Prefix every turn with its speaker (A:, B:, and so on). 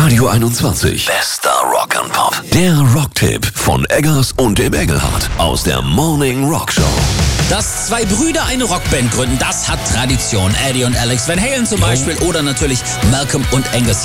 A: Radio 21. Bester Rock and Pop. Der Rocktipp von Eggers und dem Engelhardt aus der Morning Rock Show.
B: Dass zwei Brüder eine Rockband gründen, das hat Tradition. Eddie und Alex Van Halen zum Beispiel oder natürlich Malcolm und Angus